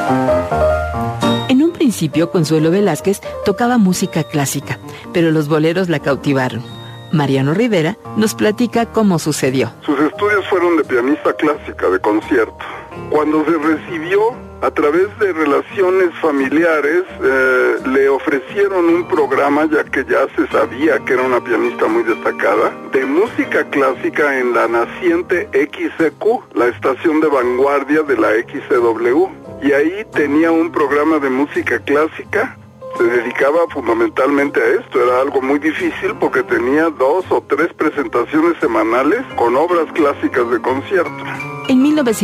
En un principio, Consuelo Velázquez tocaba música clásica, pero los boleros la cautivaron. Mariano Rivera nos platica cómo sucedió. Sus estudios fueron de pianista clásica, de concierto. Cuando se recibió, a través de relaciones familiares, le ofrecieron un programa, ya que ya se sabía que era una pianista muy destacada, de música clásica en la naciente XCQ, la estación de vanguardia de la XCW. Y ahí tenía un programa de música clásica. Se dedicaba fundamentalmente a esto. Era algo muy difícil porque tenía 2 o 3 presentaciones semanales con obras clásicas de concierto. En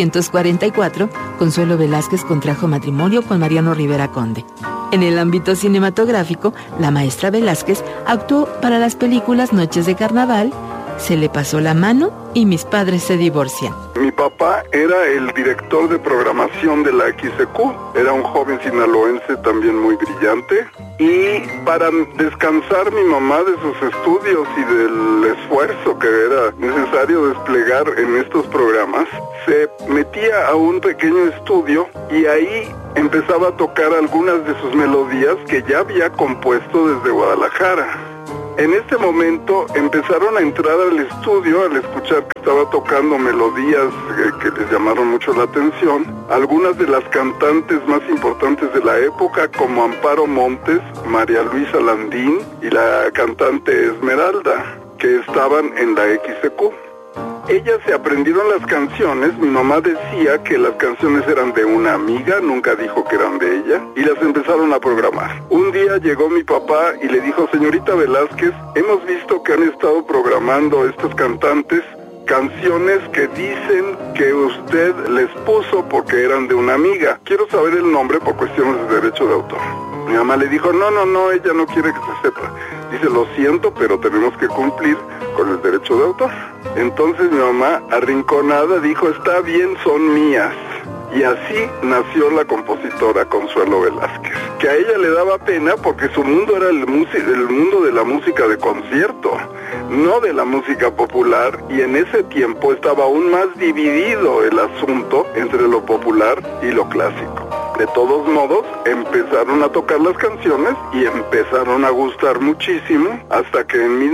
1944, Consuelo Velázquez contrajo matrimonio con Mariano Rivera Conde. En el ámbito cinematográfico, la maestra Velázquez actuó para las películas Noches de Carnaval, Se le pasó la mano y Mis padres se divorcian. Mi papá era el director de programación de la XCQ, era un joven sinaloense también muy brillante, y para descansar mi mamá de sus estudios y del esfuerzo que era necesario desplegar en estos programas, se metía a un pequeño estudio y ahí empezaba a tocar algunas de sus melodías que ya había compuesto desde Guadalajara. En este momento empezaron a entrar al estudio al escuchar que estaba tocando melodías que les llamaron mucho la atención. Algunas de las cantantes más importantes de la época, como Amparo Montes, María Luisa Landín y la cantante Esmeralda, que estaban en la XCQ. Ellas se aprendieron las canciones. Mi mamá decía que las canciones eran de una amiga, nunca dijo que eran de ella, y las empezaron a programar. Un día llegó mi papá y le dijo: señorita Velázquez, hemos visto que han estado programando estas cantantes canciones que dicen que usted les puso porque eran de una amiga. Quiero saber el nombre por cuestiones de derecho de autor. Mi mamá le dijo: no, ella no quiere que se sepa. Dice: lo siento, pero tenemos que cumplir con el derecho de autor. Entonces mi mamá, arrinconada, dijo: está bien, son mías. Y así nació la compositora Consuelo Velázquez, que a ella le daba pena porque su mundo era el mundo de la música de concierto, no de la música popular, y en ese tiempo estaba aún más dividido el asunto entre lo popular y lo clásico. De todos modos, empezaron a tocar las canciones y empezaron a gustar muchísimo, hasta que en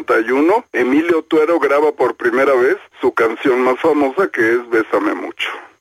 1941 Emilio Tuero graba por primera vez su canción más famosa, que es Bésame Mucho.